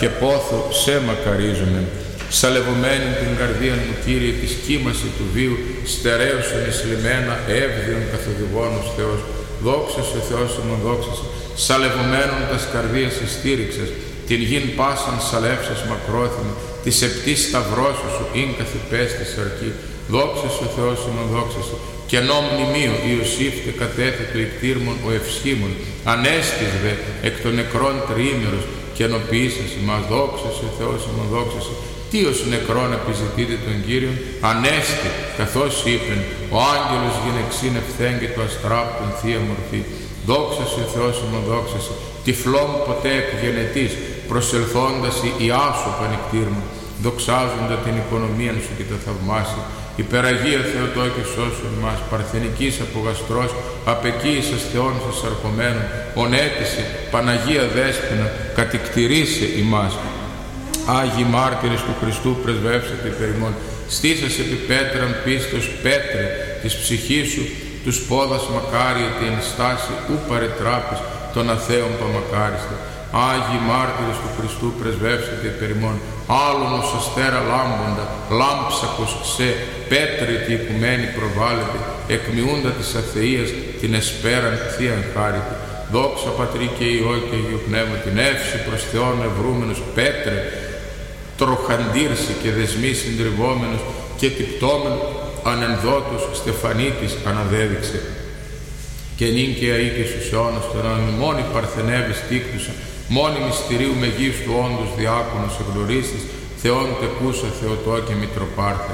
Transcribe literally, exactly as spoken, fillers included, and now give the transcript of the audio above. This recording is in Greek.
και πόθο σε μακαρίζομαι. Σαλευωμένη την καρδία μου, Κύριε, της κύμαση του βίου, στερέωσον εις λιμένα, εύδιον καθοδηγόνος Θεός. Δόξα σε Θεός ημών, δόξα σε. Σαλευωμένον τας καρδίας εστήριξας, την γην πάσαν σαλεύσας μακρόθυμη, της επτής σταυρώσου σου ίν καθυπέστης αρκή. Δόξα σε Θεός ημών, δόξα σε. Κενό μνημείο Ιωσήφτε κατέθετο ικτήρμον ο ευσχήμων, ανέστης δε εκ των νεκρών τριήμερος, και ενοποιήσας ημάς. Δόξα σε Θεός ημών, δόξα σε. Τι ως νεκρόν επιζητείτε τον Κύριον, ανέστη, καθώς είπεν, ο άγγελος γυναιξήν ευθέγγε το αστράπτον θεία μορφή. Δόξα σε Θεός ημών, δόξα σε. Τυφλόμ ποτέ εκγενετής, προσελθόντας η Ιάσου πανικτήρμων, δοξάζοντα την οικονομία σου και τα θαυμάσια. Υπεραγία Θεοτό και σώσον μας, παρθενικής απογαστρός, απεκοίησας Θεών σας αρκωμένων, ονέτησε Παναγία Δέσποινα, κατηκτηρίσε ημάς. Άγιοι μάρτυρες του Χριστού, πρεσβεύσατε υπέρ ημών. Στήσας επί πέτραν πίστος, πέτρε της ψυχής σου, τους πόδας μακάρια την στάση ου παρετράπης των αθέων παμακάριστα. Άγιοι μάρτυρες του Χριστού, πρεσβεύσατε υπέρ ημών. Άλλον ως αστέρα λάμποντα, λάμψακος σε πέτρε τη οικουμένη προβάλλεται, εκμιούντα της αθείας την εσπέραν θείαν χάρητη. Δόξα Πατρί και Υιό και Αγίου Πνεύμα, την εύση προς Θεόν ευρούμενος, πέτρε τροχαντήρση και δεσμοί συντριβόμενος και τυπτόμενο ανενδότος στεφανίτης αναδέδειξε. Και νυν και αεί και στους αιώνας των αιώνων, μόνη παρθενεύεις τίκτουσα, μόνη μυστηρίου μεγίστου όντως διάκονος εγνωρίστης, Θεόν τεκούσα Θεοτό και Μητροπάρθε.